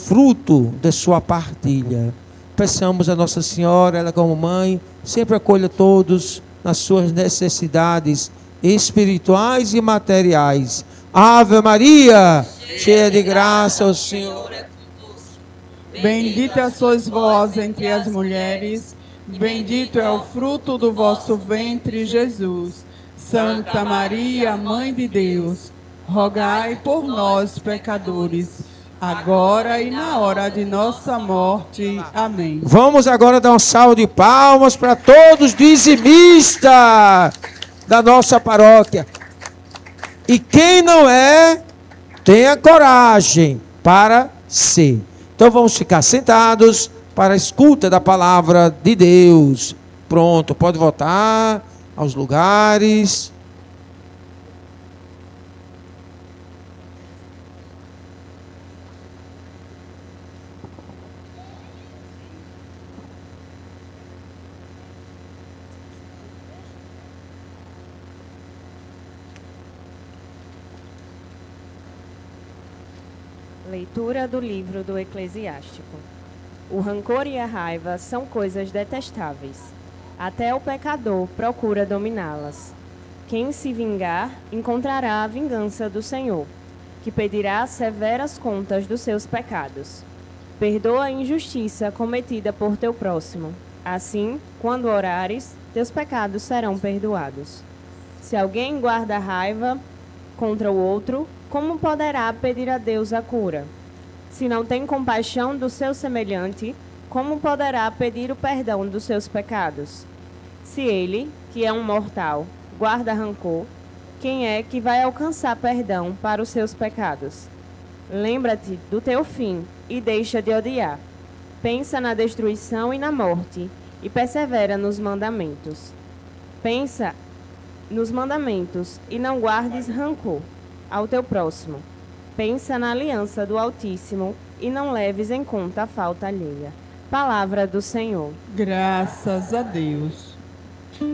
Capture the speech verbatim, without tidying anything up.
fruto de sua partilha. Peçamos a Nossa Senhora, ela como mãe, sempre acolha todos nas suas necessidades espirituais e materiais. Ave Maria, cheia de graça, o Senhor é convosco. Bendita sois vós entre as mulheres, bendito é o fruto do vosso ventre, Jesus. Santa Maria, Mãe de Deus, rogai por nós, pecadores, agora e na hora de nossa morte. Amém. Vamos agora dar um salve de palmas para todos os dizimistas da nossa paróquia. E quem não é, tenha coragem para ser. Então vamos ficar sentados para a escuta da palavra de Deus. Pronto, pode voltar aos lugares. Leitura do livro do Eclesiástico. O rancor e a raiva são coisas detestáveis. Até o pecador procura dominá-las. Quem se vingar, encontrará a vingança do Senhor, que pedirá severas contas dos seus pecados. Perdoa a injustiça cometida por teu próximo. Assim, quando orares, teus pecados serão perdoados. Se alguém guarda raiva contra o outro, como poderá pedir a Deus a cura? Se não tem compaixão do seu semelhante, como poderá pedir o perdão dos seus pecados? Se ele, que é um mortal, guarda rancor, quem é que vai alcançar perdão para os seus pecados? Lembra-te do teu fim e deixa de odiar. Pensa na destruição e na morte, e persevera nos mandamentos. Pensa nos mandamentos e não guardes rancor ao teu próximo. Pensa na aliança do Altíssimo e não leves em conta a falta alheia. Palavra do Senhor. Graças a Deus.